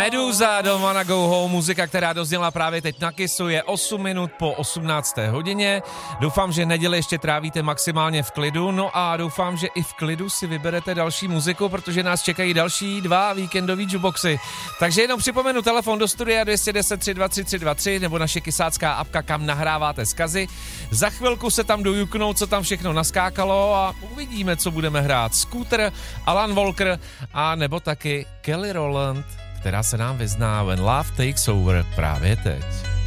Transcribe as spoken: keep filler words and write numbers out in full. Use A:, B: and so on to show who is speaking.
A: Meduza, Don't Wanna Go Home, muzika, která dozněla právě teď na Kissu, je osm minut po osmnácté hodině. Doufám, že neděli ještě trávíte maximálně v klidu, no a doufám, že i v klidu si vyberete další muziku, protože nás čekají další dva víkendový jukeboxy. Takže jenom připomenu telefon do studia dva jedna nula tři dva tři tři dva tři nebo naše kysácká apka, kam nahráváte vzkazy. Za chvilku se tam dojuknou, co tam všechno naskákalo a uvidíme, co budeme hrát. Scooter, Alan Walker a nebo taky Kelly Rowland, která se nám vyzná When Love Takes Over právě teď.